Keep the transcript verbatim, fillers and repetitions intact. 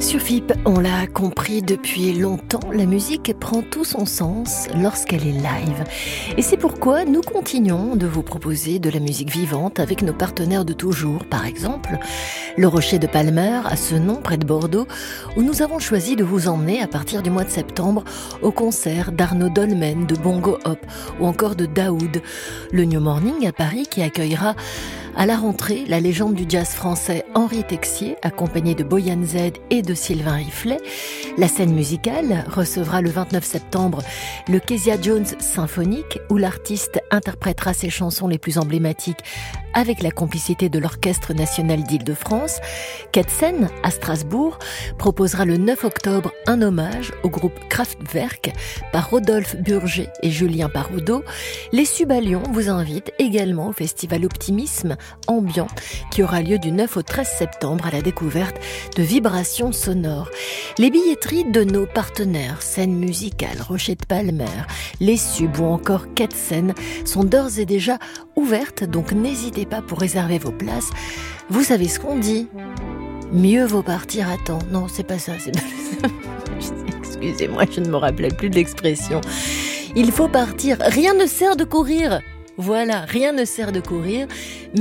Sur F I P, on l'a compris depuis longtemps, la musique prend tout son sens lorsqu'elle est live. Et c'est pourquoi nous continuons de vous proposer de la musique vivante avec nos partenaires de toujours. Par exemple, le Rocher de Palmer, à Senon, près de Bordeaux, où nous avons choisi de vous emmener à partir du mois de septembre au concert d'Arnaud Dolmen, de Bongo Hop ou encore de Daoud. Le New Morning à Paris qui accueillera à la rentrée la légende du jazz français Henri Texier, accompagné de Boyan Z et de Sylvain Riflet. La scène musicale recevra le vingt-neuf septembre le Kezia Jones Symphonique, où l'artiste interprétera ses chansons les plus emblématiques avec la complicité de l'Orchestre National d'Île-de-France. Ketsen, à Strasbourg, proposera le neuf octobre un hommage au groupe Kraftwerk par Rodolphe Burger et Julien Paraudeau. Les Subalions vous invitent également au Festival Optimisme Ambiant qui aura lieu du neuf au treize septembre à la découverte de vibrations sonores. Les billetteries de nos partenaires, Scène Musicale, Rocher de Palmer, Les Sub ou encore Ketsen sont d'ores et déjà ouvertes, donc n'hésitez pas pour réserver vos places. Vous savez ce qu'on dit ? Mieux vaut partir à temps. Non, c'est pas ça. C'est... Excusez-moi, je ne me rappelais plus de l'expression. Il faut partir. Rien ne sert de courir. Voilà, rien ne sert de courir.